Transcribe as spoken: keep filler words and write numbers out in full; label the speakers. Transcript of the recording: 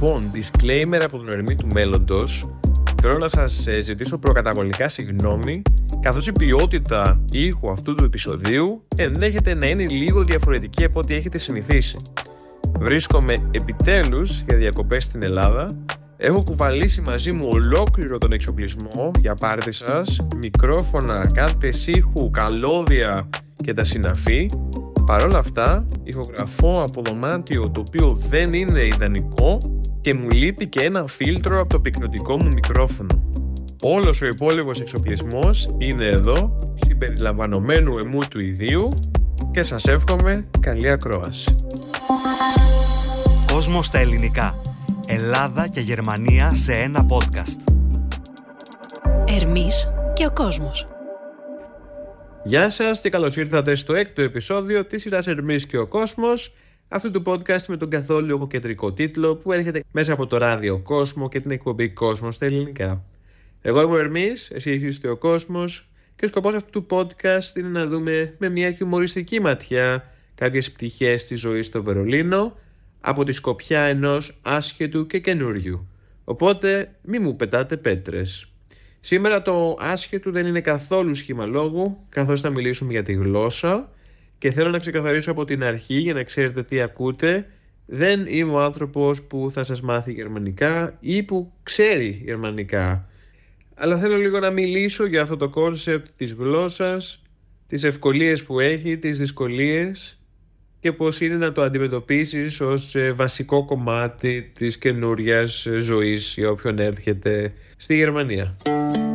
Speaker 1: Λοιπόν, disclaimer από τον Ερμή του μέλλοντος. Θέλω να σας ζητήσω προκαταβολικά συγγνώμη, καθώς η ποιότητα ήχου αυτού του επεισοδίου ενδέχεται να είναι λίγο διαφορετική από ό,τι έχετε συνηθίσει. Βρίσκομαι επιτέλους για διακοπές στην Ελλάδα. Έχω κουβαλήσει μαζί μου ολόκληρο τον εξοπλισμό για πάρτι σας, μικρόφωνα, κάρτες ήχου, καλώδια και τα συναφή. Παρ' όλα αυτά, ηχογραφώ από δωμάτιο το οποίο δεν είναι ιδανικό και μου λείπει και ένα φίλτρο από το πυκνωτικό μου μικρόφωνο. Όλος ο υπόλοιπος εξοπλισμός είναι εδώ, συμπεριλαμβανομένου εμού του ιδίου, και σας εύχομαι καλή ακρόαση.
Speaker 2: Κόσμος στα ελληνικά. Ελλάδα και Γερμανία σε ένα podcast.
Speaker 3: Ερμής και ο κόσμος.
Speaker 1: Γεια σας και καλώς ήρθατε στο έκτο επεισόδιο της σειράς Ερμής και ο κόσμος, αυτού του podcast με τον καθόλου εγωκεντρικό τίτλο που έρχεται μέσα από το ράδιο Κόσμο και την εκπομπή Κόσμο στα ελληνικά. Εγώ είμαι ο Ερμής, εσύ είστε ο Κόσμος και ο σκοπός αυτού του podcast είναι να δούμε με μια χιουμοριστική ματιά κάποιες πτυχές της ζωής στο Βερολίνο από τη σκοπιά ενός άσχετου και καινούριου. Οπότε μη μου πετάτε πέτρες. Σήμερα το άσχετο δεν είναι καθόλου σχήμα λόγου, καθώς θα μιλήσουμε για τη γλώσσα και θέλω να ξεκαθαρίσω από την αρχή για να ξέρετε τι ακούτε. Δεν είμαι ο άνθρωπος που θα σας μάθει γερμανικά ή που ξέρει γερμανικά, αλλά θέλω λίγο να μιλήσω για αυτό το κόνσεπτ της γλώσσας, τις ευκολίες που έχει, τις δυσκολίες και πώς είναι να το αντιμετωπίσεις ως βασικό κομμάτι της καινούριας ζωής για όποιον έρχεται στη Γερμανία.